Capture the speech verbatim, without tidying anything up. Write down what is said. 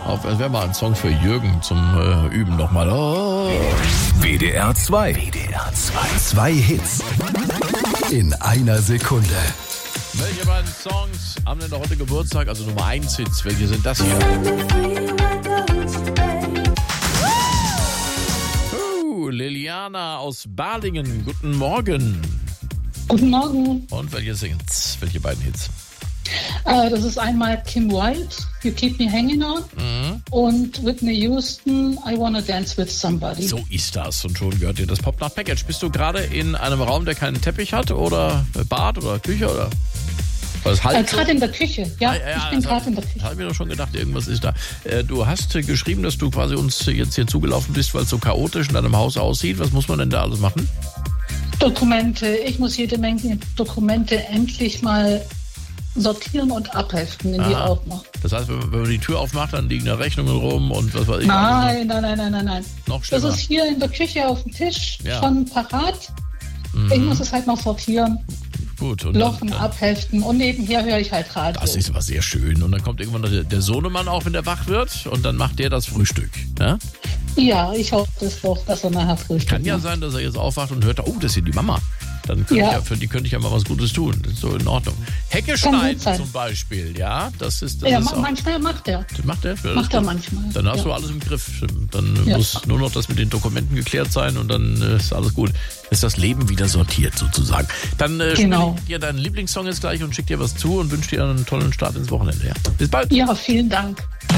Auf, das wäre mal ein Song für Jürgen zum äh, Üben nochmal. Oh. W D R zwei. W D R zwei. Zwei Hits in einer Sekunde. Welche beiden Songs haben denn heute Geburtstag? Also Nummer eins Hits. Welche sind das hier? Uh, Liliana aus Balingen. Guten Morgen. Guten Morgen. Und welche singen's? Welche beiden Hits? Äh, das ist einmal Kim Wilde, You Keep Me Hanging On, Mhm. und Whitney Houston, I Wanna Dance With Somebody. So ist das. Und schon gehört dir das Pop-Nacht-Package. Bist du gerade in einem Raum, der keinen Teppich hat? Oder Bad oder Küche? Oder was Äh, halt so? gerade in der Küche. Ja, Ah, ja, ich bin das gerade hab- in der Küche. Habe ich mir doch schon gedacht, irgendwas ist da. Äh, Du hast äh, geschrieben, dass du quasi uns jetzt hier zugelaufen bist, weil es so chaotisch in deinem Haus aussieht. Was muss man denn da alles machen? Dokumente. Ich muss jede Menge Dokumente endlich mal sortieren und abheften in die Ah. Ordner. Das heißt, wenn man, wenn man die Tür aufmacht, dann liegen da Rechnungen rum und was weiß ich. Nein, nein, nein, nein, nein, nein. Noch Das schlimmer. ist hier in der Küche auf dem Tisch Ja. schon parat. Mhm. Ich muss es halt noch sortieren, Gut. Und lochen, dann, dann, abheften und nebenher höre ich halt Radio. das ist aber sehr schön. Und dann kommt irgendwann der, der Sohnemann auch, wenn der wach wird, und dann macht der das Frühstück. Ja? Ja, ich hoffe das doch, dass er nachher Frühstück Kann ja macht. sein, dass er jetzt aufwacht und hört, oh, das ist hier die Mama. Dann könnte Ja. ich ja, für die könnte ich ja mal was Gutes tun. Das ist so in Ordnung. Hecke gut schneiden sein. zum Beispiel, ja. Das ist, das Ja, ist ma- auch, manchmal macht er. das macht er? Ja, das Macht ist er gut. manchmal. Dann hast ja. du alles im Griff. Dann Ja. muss nur noch das mit den Dokumenten geklärt sein und dann äh, ist alles gut. Ist das Leben wieder sortiert sozusagen. Dann äh, Genau. spiele ich dir deinen Lieblingssong jetzt gleich und schick dir was zu und wünsche dir einen tollen Start ins Wochenende. Ja. Bis bald. Ja, vielen Dank.